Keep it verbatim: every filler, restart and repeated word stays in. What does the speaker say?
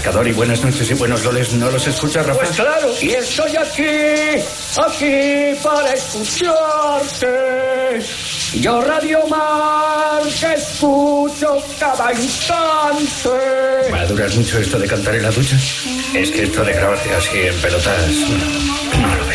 pescador y buenas noches y buenos goles no los escuchas, Rafa? Pues claro, y estoy aquí, aquí para escucharte. Yo Radio Marca escucho cada instante. ¿Va a durar mucho esto de cantar en la ducha? Es que esto de grabarte así en pelotas... No, no lo